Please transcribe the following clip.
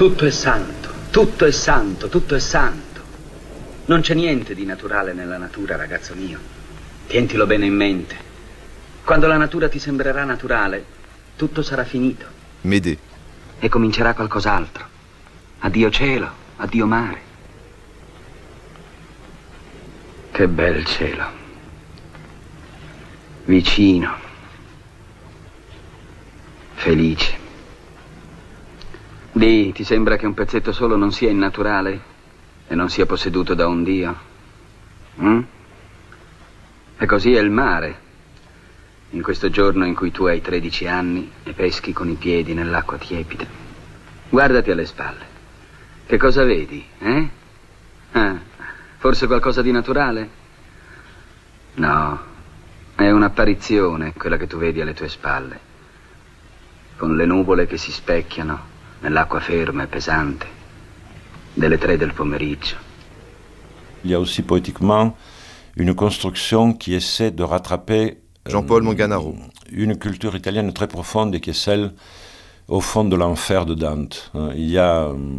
Tutto è santo, tutto è santo, tutto è santo. Non c'è niente di naturale nella natura, ragazzo mio. Tientilo bene in mente. Quando la natura ti sembrerà naturale, tutto sarà finito. M'aider. E comincerà qualcos'altro. Addio cielo, addio mare. Che bel cielo. Vicino. Felice. Di, ti sembra che un pezzetto solo non sia innaturale e non sia posseduto da un dio? E così è il mare. In questo giorno in cui tu hai 13 anni e peschi con i piedi nell'acqua tiepida. Guardati alle spalle. Che cosa vedi, eh? Forse qualcosa di naturale? No, è un'apparizione quella che tu vedi alle tue spalle, con le nuvole che si specchiano nell'acqua ferma e pesante delle 3 del pomeriggio. Il y a aussi poétiquement une construction qui essaie de rattraper Jean-Paul Manganaro. Une culture italienne très profonde et qui est celle au fond de l'enfer de Dante. Il y a